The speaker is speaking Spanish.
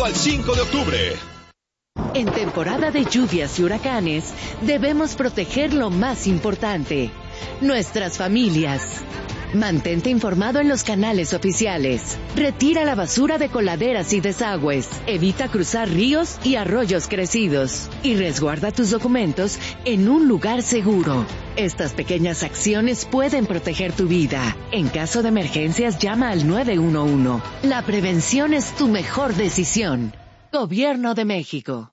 válido al 5 de octubre. En temporada de lluvias y huracanes, debemos proteger lo más importante, nuestras familias. Mantente informado en los canales oficiales. Retira la basura de coladeras y desagües. Evita cruzar ríos y arroyos crecidos. Y resguarda tus documentos en un lugar seguro. Estas pequeñas acciones pueden proteger tu vida. En caso de emergencias, llama al 911. La prevención es tu mejor decisión. Gobierno de México.